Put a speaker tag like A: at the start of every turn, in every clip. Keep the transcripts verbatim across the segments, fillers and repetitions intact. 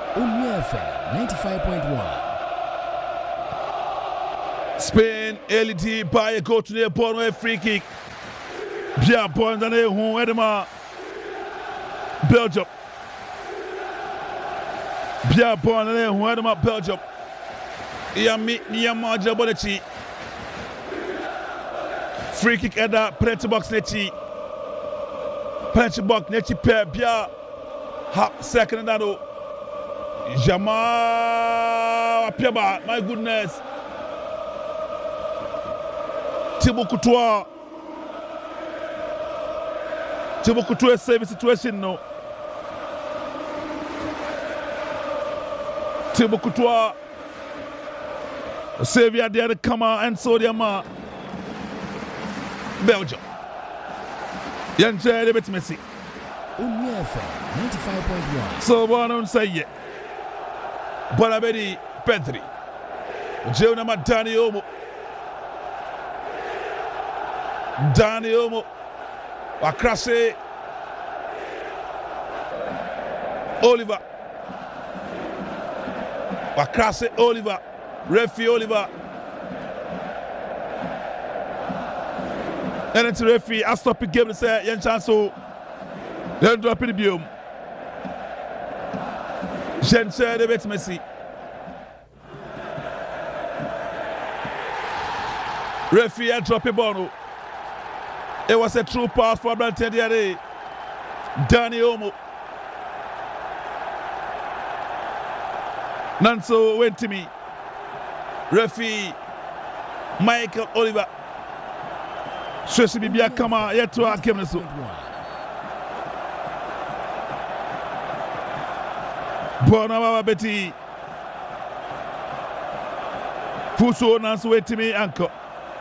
A: Only F M ninety-five point one.
B: Spain, L T by a coach near Porno free kick. Bia Pons and a home Edema. Belgium. Bia Pons and a home Edema Belgium. Yami Niamaja Bonechi. Free kick at the penalty box Nechi. Penalty box Nechi Per Bia. Half second and that. Jamal Piaba, my goodness. Thibaut Courtois. Thibaut Courtois save situation no. Thibaut Courtois save ya there come and so the ma. Belgium. Yanche de bet Messi.
A: Only F M ninety-five point one.
B: So one on say yeah. Bonabedi Pedri. Jeuna Dani Olmo. Dani Olmo. Wakrase. Oliver. Wakrase Oliver. Referee Oliver. And then to referee, I stop the game to say, Yan Chanso. Then drop in the biome. Jean Cher de Bet Messi. Referee had dropped a ball. It was a true pass for Blanton Diaré. Dani Olmo. Nanso went to me. Referee Michael Oliver. Stretch me back, come on, yet to our camera. Bonama Betty. Fuso Nanso went to me, anchor.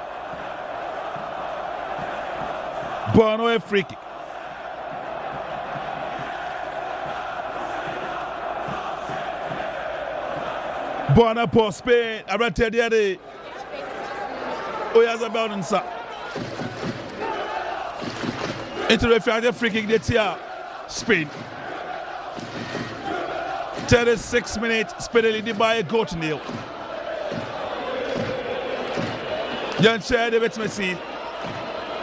B: Bono a free kick. Bono for Spain. I read the other day. Oh, yes, about inside. Into the referee, free kick. That's here. Spain. thirty-six minutes. Spain leading by a goal to nil. Yan Cher de Bet Messi.